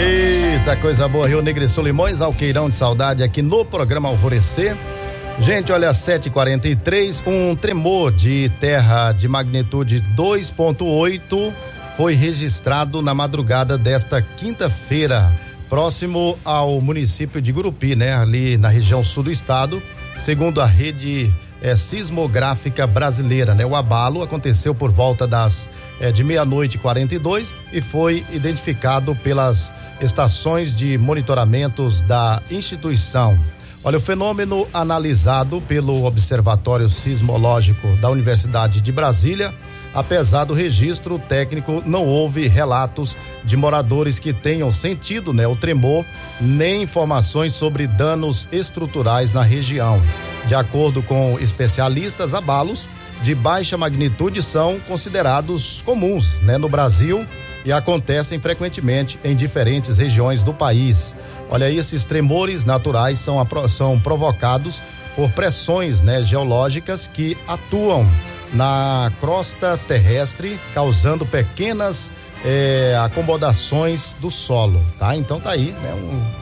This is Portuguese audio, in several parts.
Eita, coisa boa, Rio Negro e Solimões, Alqueirão de Saudade aqui no programa Alvorecer. Gente, olha, 7h43, um tremor de terra de magnitude 2,8 foi registrado na madrugada desta quinta-feira, próximo ao município de Gurupi, né? Ali na região sul do estado, segundo a rede sismográfica brasileira, né? O abalo aconteceu por volta de 00:42 e foi identificado pelas estações de monitoramentos da instituição. Olha, o fenômeno analisado pelo Observatório Sismológico da Universidade de Brasília, apesar do registro técnico, não houve relatos de moradores que tenham sentido, né, o tremor, nem informações sobre danos estruturais na região. De acordo com especialistas, abalos de baixa magnitude são considerados comuns, né, no Brasil e acontecem frequentemente em diferentes regiões do país. Olha aí, esses tremores naturais são provocados por pressões, né, geológicas que atuam na crosta terrestre, causando pequenas acomodações do solo, tá? Então tá aí, né,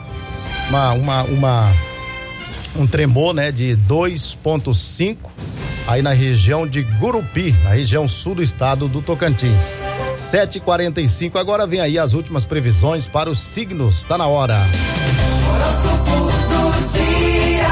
um tremor, né, de 2,5 aí na região de Gurupi, na região sul do estado do Tocantins. 7h45, agora vem aí as últimas previsões para os signos, tá na hora. Horóscopo do dia.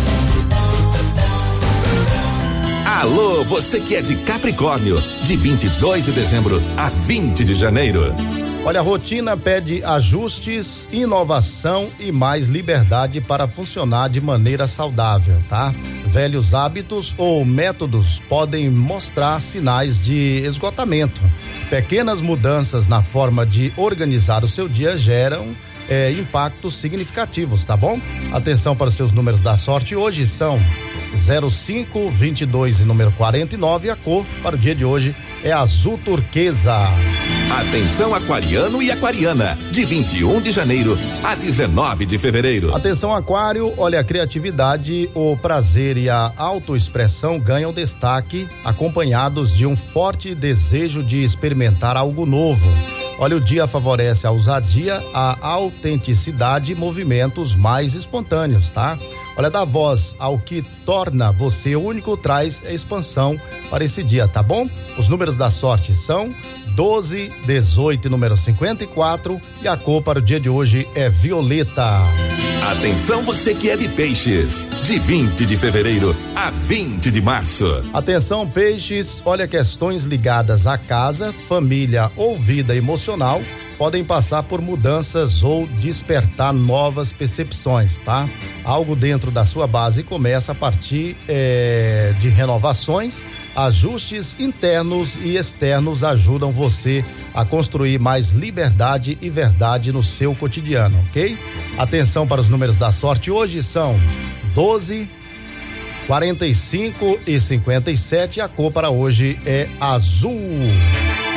Alô, você que é de Capricórnio, de 22 de dezembro a 20 de janeiro. Olha, a rotina pede ajustes, inovação e mais liberdade para funcionar de maneira saudável, tá? Velhos hábitos ou métodos podem mostrar sinais de esgotamento. Pequenas mudanças na forma de organizar o seu dia geram impactos significativos, tá bom? Atenção para os seus números da sorte hoje são 05, 22 e número 49. A cor para o dia de hoje é azul turquesa. Atenção aquariano e aquariana, de 21 de janeiro a 19 de fevereiro. Atenção aquário, olha, a criatividade, o prazer e a autoexpressão ganham destaque, acompanhados de um forte desejo de experimentar algo novo. Olha, o dia favorece a ousadia, a autenticidade e movimentos mais espontâneos, tá? Olha, dá voz ao que torna você único, traz expansão para esse dia, tá bom? Os números da sorte são 12, 18 e número 54, e a cor para o dia de hoje é violeta. Atenção você que é de peixes, de 20 de fevereiro a 20 de março. Atenção peixes, olha, questões ligadas à casa, família ou vida emocional podem passar por mudanças ou despertar novas percepções, tá? Algo dentro da sua base começa a partir de renovações, ajustes internos e externos ajudam você a construir mais liberdade e verdade no seu cotidiano, ok? Atenção para os números da sorte hoje são 12, 45 e 57, a cor para hoje é azul.